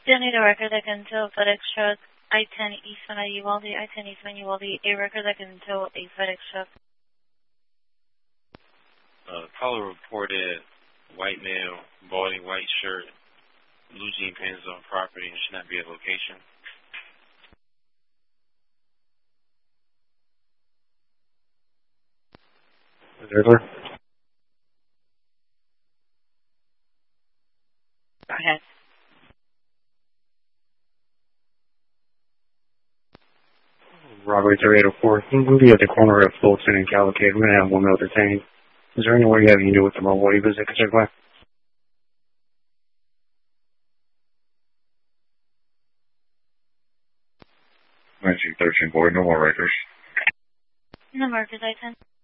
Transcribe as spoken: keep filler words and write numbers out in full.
Still need a record that can tow FedEx truck I ten Eastman Uvalde, I ten Eastman Uvalde, a record that can tow a FedEx truck. Uh, caller reported white male, balding white shirt, blue jean pants on property and should not be at location. Observer. Go ahead. Robbery thirty-eight oh four. He will be at the corner of Fulton and Cavalcade. We're going to have one male detained. Is there any way you have any to do with the mobile E visit concerned by? nineteen thirteen boy, no more records. No markers, I ten.